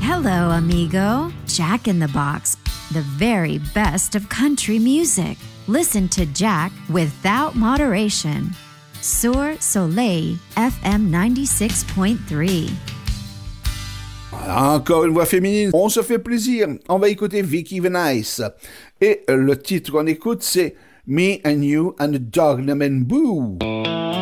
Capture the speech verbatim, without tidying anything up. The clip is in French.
Hello, amigo. Jack in the Box, the very best of country music. Listen to Jack without moderation. Sur Soleil F M ninety-six point three. Encore une voix féminine, on se fait plaisir. On va écouter Vicky Venice. Et le titre qu'on écoute, c'est Me and You and the Dog Named Boo.